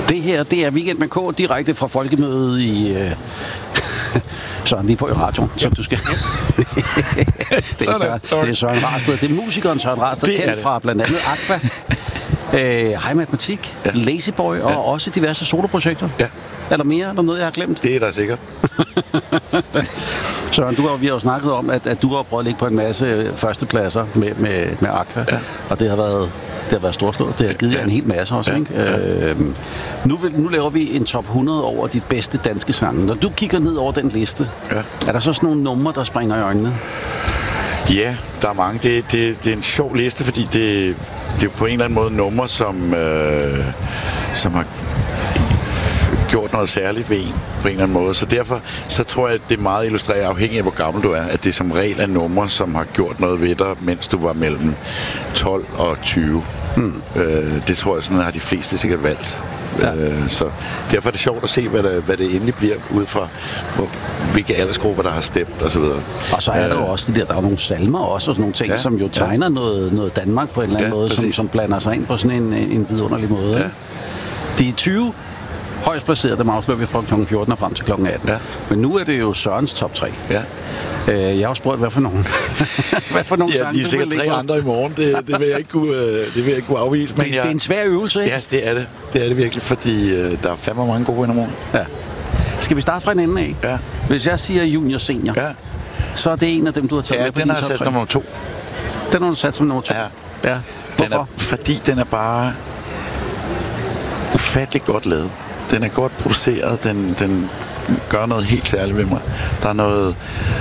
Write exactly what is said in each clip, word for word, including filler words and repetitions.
Det her, det er Weekend med K, direkte fra Folkemødet i... Øh... Søren, vi er på i radioen, så du skal... det, er Søren, det er Søren Rasted. Det er musikeren Søren Rasted, kendt fra blandt andet Aqua, øh, High Matematik, ja. Lazyboy og ja. også diverse soloprojekter. Ja. Er der mere? Er der noget, jeg har glemt? Det er der sikkert. Søren, du har, vi har jo snakket om, at, at du har prøvet at ligge på en masse førstepladser med, med, med Aqua, ja. og det har været... Det har været storslået. Det har givet jer ja. en hel masse også, ja. ikke? Ja. Øh, nu, vil, nu laver vi en top hundrede over de bedste danske sange. Når du kigger ned over den liste, ja. er der så sådan nogle numre, der springer i øjnene? Ja, der er mange. Det, det, det er en sjov liste, fordi det, det er på en eller anden måde numre, som, øh, som har gjort noget særligt ved en på en eller anden måde. Så derfor så tror jeg, at det er meget illustreret, afhængig af hvor gammel du er, at det som regel er numre, som har gjort noget ved dig, mens du var mellem tolv og tyve. Hmm. Øh, det tror jeg, sådan har de fleste sikkert valgt. Ja. Øh, så derfor er det sjovt at se, hvad, der, hvad det endelig bliver, ud fra hvor, hvilke aldersgrupper, der har stemt og så videre. Og så er der jo øh, også de der, der er nogle salmer også, og sådan nogle ting, ja, som jo tegner ja. noget, noget Danmark på en eller anden ja, måde, som, som blander sig ind på sådan en, en vidunderlig måde. Ja. De er tyve højst placeret, dem afslører vi fra klokken fjorten og frem til klokken atten. Ja. Men nu er det jo Sørens top tre. Ja. Øh, jeg har også spurgt, hvad for nogen? hvad for nogle ja, sange, de er sikkert tre andre i morgen. Det, det, vil jeg ikke kunne, det vil jeg ikke kunne afvise. Men det, jeg, det er en svær øvelse, ikke? Ja, det er det. Det er det virkelig, fordi øh, der er fandme mange gode i morgen. Ja. Skal vi starte fra en ende af? Ja. Hvis jeg siger junior senior, ja. så er det en af dem, du har taget ja, med på din top tre. Ja, den har jeg sat som nummer to. Den har du sat som nummer to? Ja. ja. Hvorfor? Den er, fordi den er bare ufatteligt godt lavet. Den er godt produceret, den, den gør noget helt særligt ved mig. Der er noget...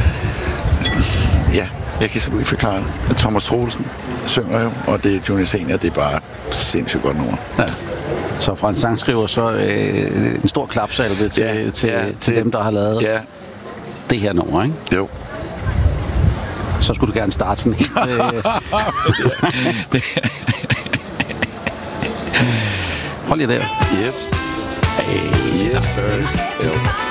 Ja, jeg kan sgu ikke forklare det. Thomas Troelsen synger jo, og det er Junior Senior, det er bare sindssygt godt nummer. Ja. Så fra en sangskriver, så øh, en stor klapsalve til, ja, til, ja, til, til dem, der har lavet ja. det her nummer, ikke? Jo. Så skulle du gerne starte sådan helt... Øh... Hold lige der. Yep. Hey, yes, sir.